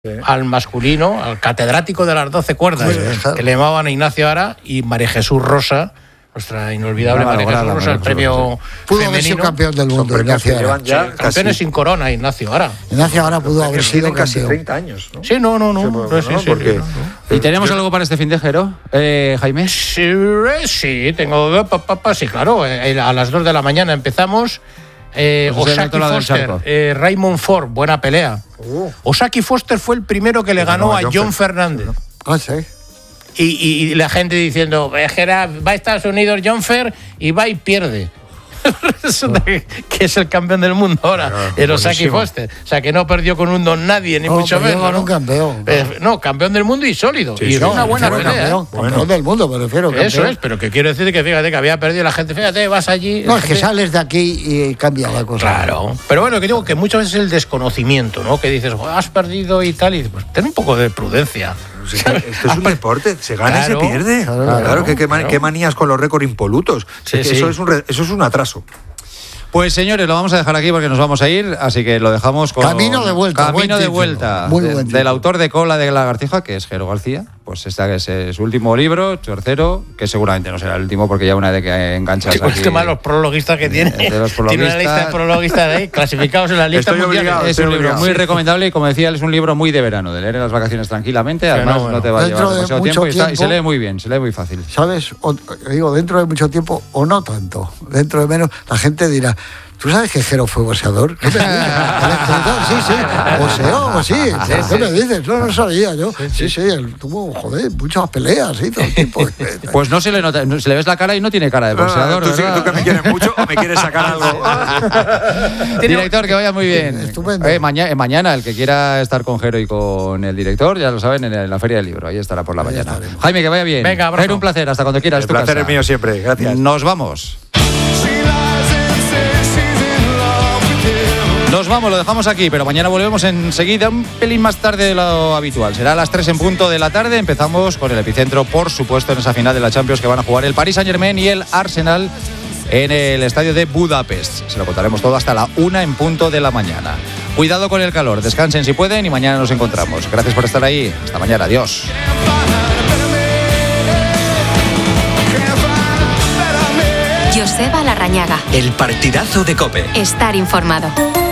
al masculino, al catedrático de las 12 cuerdas, que le llamaban a Ignacio Ara, y María Jesús Rosa, nuestra inolvidable María Jesús Rosa, el premio pudo haber sido campeón del mundo, Ignacio Ara. Campeones sin corona, Ignacio Ara. Ignacio Ara pudo haber sido casi campeón. 30 años, ¿no? Sí, no. ¿Y tenemos algo para este fin de Jero, Jaime? Sí, tengo sí, claro. A las 2 de la mañana empezamos. Osaki Foster, Raymond Ford, buena pelea. Osaki Foster fue el primero que le ganó a John Fernández. Sí. Y la gente diciendo, va a Estados Unidos John Fer y va y pierde. Resulta que es el campeón del mundo ahora, el Osaki Foster. O sea, que no perdió con un don nadie, ni mucho menos. Ganó un campeón. Campeón del mundo y sólido. Sí, y es una buena pelea. Campeón del mundo, me refiero. Campeón. Eso es, pero que quiero decir que fíjate que había perdido la gente. Fíjate, vas allí. No, es que sales de aquí y cambia la cosa. Claro. Pero bueno, que digo que muchas veces el desconocimiento, ¿no? Que dices, has perdido y tal, y pues ten un poco de prudencia. Esto es un deporte, se gana y se pierde. Claro, qué manías con los récords impolutos. Eso es un atraso. Pues señores, lo vamos a dejar aquí porque nos vamos a ir, así que lo dejamos con... Camino de vuelta. Camino de vuelta. Del autor de Cola de la Lagartija, que es Jero García. Pues este es su último libro, tercero, que seguramente no será el último porque ya una vez que enganchas aquí... Es que más los prologuistas que tiene. Tiene una lista de prologuistas ahí, clasificados en la lista mundial. Es un libro muy recomendable y, como decía, es un libro muy de verano, de leer en las vacaciones tranquilamente. Además, no te va a llevar demasiado tiempo y se lee muy bien, se lee muy fácil. ¿Sabes? Digo, dentro de mucho tiempo o no tanto, dentro de menos, la gente dirá... ¿Tú sabes que Jero fue boxeador? ¿Qué me dices? El escritor, sí. Boxeó, sí. ¿Qué me dices? No sabía yo. Sí, él tuvo, muchas peleas, sí, todo el tiempo. Pues no se le nota, se le ves la cara y no tiene cara de boxeador. ¿Tú que me quieres mucho o me quieres sacar algo? Director, que vaya muy bien. Estupendo. Mañana, el que quiera estar con Jero y con el director, ya lo saben, en la Feria del Libro. Ahí estará por la mañana. Jaime, que vaya bien. Venga, abrazo. Jero, un placer. Hasta cuando quieras. El placer es mío siempre. Gracias. Nos vamos. Nos vamos, lo dejamos aquí, pero mañana volvemos enseguida, un pelín más tarde de lo habitual. Será a las 3 en punto de la tarde. Empezamos con el epicentro, por supuesto, en esa final de la Champions que van a jugar el Paris Saint-Germain y el Arsenal en el estadio de Budapest. Se lo contaremos todo hasta la 1 en punto de la mañana. Cuidado con el calor, descansen si pueden y mañana nos encontramos. Gracias por estar ahí. Hasta mañana, adiós. Joseba Larrañaga. El partidazo de COPE. Estar informado.